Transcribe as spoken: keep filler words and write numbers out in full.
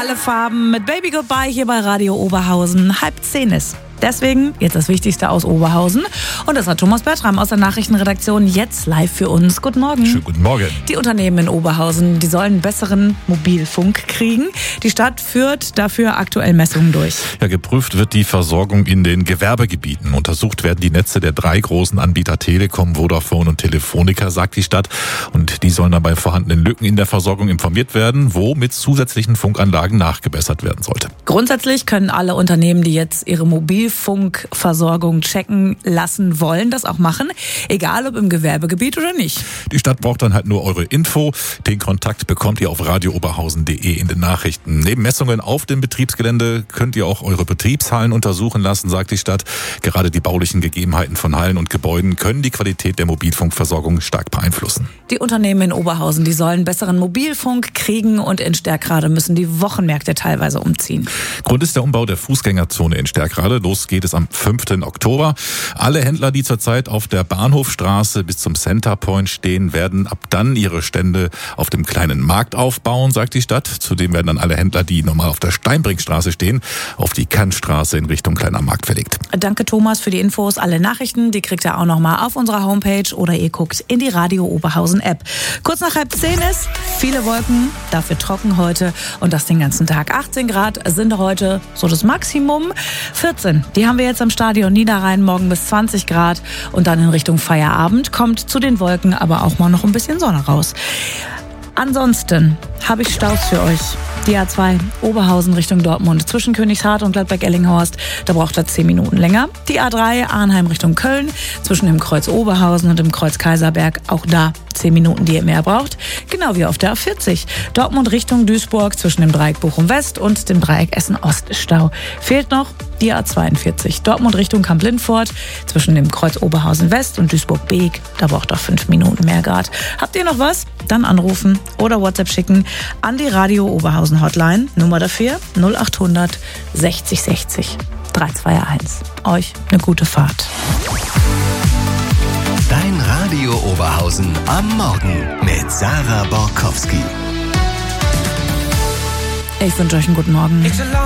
Alle Farben mit Baby Goodbye hier bei Radio Oberhausen. Halb zehn ist. Deswegen jetzt das Wichtigste aus Oberhausen. Und das hat Thomas Bertram aus der Nachrichtenredaktion jetzt live für uns. Guten Morgen. Schönen guten Morgen. Die Unternehmen in Oberhausen, die sollen besseren Mobilfunk kriegen. Die Stadt führt dafür aktuell Messungen durch. Ja, geprüft wird die Versorgung in den Gewerbegebieten. Untersucht werden die Netze der drei großen Anbieter Telekom, Vodafone und Telefonica, sagt die Stadt. Und die sollen dann bei vorhandenen Lücken in der Versorgung informiert werden, wo mit zusätzlichen Funkanlagen nachgebessert werden sollte. Grundsätzlich können alle Unternehmen, die jetzt ihre Mobilfunkversorgung checken lassen wollen, das auch machen. Egal ob im Gewerbegebiet oder nicht. Die Stadt braucht dann halt nur eure Info. Den Kontakt bekommt ihr auf radio oberhausen punkt de in den Nachrichten. Neben Messungen auf dem Betriebsgelände könnt ihr auch eure Betriebshallen untersuchen lassen, sagt die Stadt. Gerade die baulichen Gegebenheiten von Hallen und Gebäuden können die Qualität der Mobilfunkversorgung stark beeinflussen. Die Unternehmen in Oberhausen, die sollen besseren Mobilfunk kriegen und in Stärkrade müssen die Wochenmärkte teilweise umziehen. Grund ist der Umbau der Fußgängerzone in Stärkrade. Los geht es am fünften Oktober. Alle Händler, die zurzeit auf der Bahnhofstraße bis zum Centerpoint stehen, werden ab dann ihre Stände auf dem kleinen Markt aufbauen, sagt die Stadt. Zudem werden dann alle Händler, die normal auf der Steinbrinkstraße stehen, auf die Kantstraße in Richtung kleiner Markt verlegt. Danke Thomas für die Infos. Alle Nachrichten, die kriegt ihr auch nochmal auf unserer Homepage oder ihr guckt in die Radio Oberhausen App. Kurz nach halb zehn ist, viele Wolken, dafür trocken heute und das den ganzen Tag. achtzehn Grad sind heute so das Maximum. vierzehn, die haben wir jetzt am Stadion Niederrhein, morgen bis zwanzig Grad und dann in Richtung Feierabend kommt zu den Wolken aber auch mal noch ein bisschen Sonne raus. Ansonsten habe ich Staus für euch. Die A zwei Oberhausen Richtung Dortmund zwischen Königshardt und Gladbeck-Ellinghorst, da braucht er zehn Minuten länger. Die A drei Arnheim Richtung Köln zwischen dem Kreuz Oberhausen und dem Kreuz Kaiserberg, auch da zehn Minuten, die ihr mehr braucht. Genau wie auf der A vierzig. Dortmund Richtung Duisburg zwischen dem Dreieck Bochum West und dem Dreieck Essen Ost Stau. Fehlt noch die A zweiundvierzig. Dortmund Richtung Kamp-Lindfort zwischen dem Kreuz Oberhausen West und Duisburg-Beek, da braucht er fünf Minuten mehr Grad. Habt ihr noch was? Dann anrufen oder WhatsApp schicken an die Radio Oberhausen Hotline. Nummer dafür null acht hundert sechzig sechzig drei zwei eins. Euch eine gute Fahrt. Dein Radio Oberhausen am Morgen mit Sarah Borkowski. Ich wünsche euch einen guten Morgen.